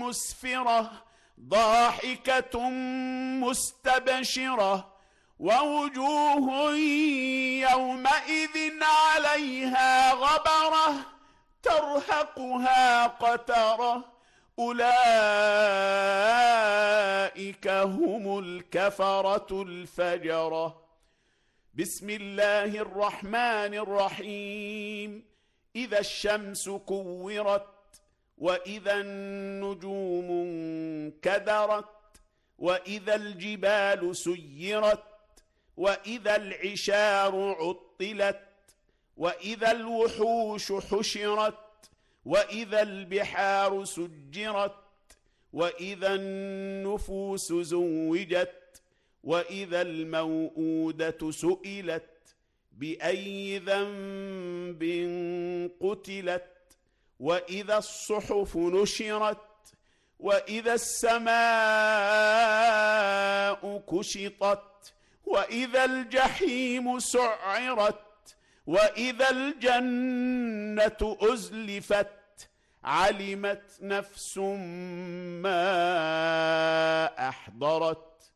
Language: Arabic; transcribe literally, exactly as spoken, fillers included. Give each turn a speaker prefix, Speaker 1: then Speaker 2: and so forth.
Speaker 1: مسفرة ضاحكة مستبشرة ووجوه يومئذ عليها غبرة ترهقها قترة أولئك هم الكفرة الفجرة. بسم الله الرحمن الرحيم. إذا الشمس كورت وإذا النجوم انكدرت وإذا الجبال سيرت وإذا العشار عطلت وإذا الوحوش حشرت وإذا البحار سجرت وإذا النفوس زوجت وإذا الموءودة سئلت بأي ذنب قتلت وإذا الصحف نشرت وإذا السماء كشطت وإذا الجحيم سعرت وإذا الجنة أزلفت علمت نفس ما أحضرت